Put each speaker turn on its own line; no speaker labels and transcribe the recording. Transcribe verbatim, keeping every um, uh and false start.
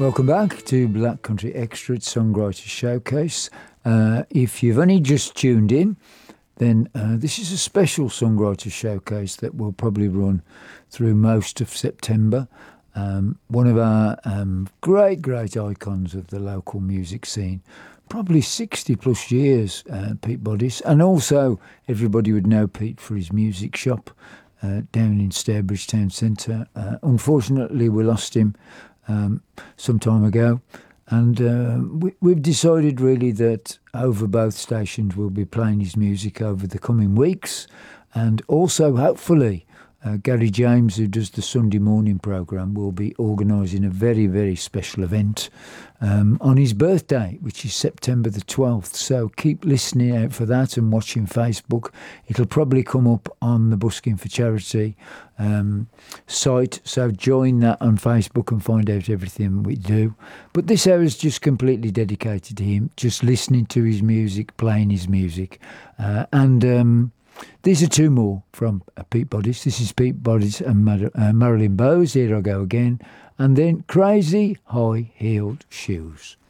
Welcome back to Black Country Extra Songwriter Showcase. Uh, if you've only just tuned in, then uh, this is a special Songwriter Showcase that will probably run through most of September. Um, one of our um, great, great icons of the local music scene, probably sixty plus years, uh, Pete Bodice. And also, everybody would know Pete for his music shop uh, down in Stourbridge Town Centre. Uh, unfortunately, we lost him um, some time ago. And uh, we, we've decided really that over both stations we'll be playing his music over the coming weeks. And also, hopefully, Uh, Gary James, who does the Sunday morning programme, will be organising a very, very special event um, on his birthday, which is September the twelfth. So keep listening out for that and watching Facebook. It'll probably come up on the Busking for Charity um, site. So join that on Facebook and find out everything we do. But this hour is just completely dedicated to him, just listening to his music, playing his music. Uh, and... Um, These are two more from uh, Pete Bodice. This is Pete Bodice and Mar- uh, Marilyn Bowes, Here I Go Again, and then Crazy High Heeled Shoes.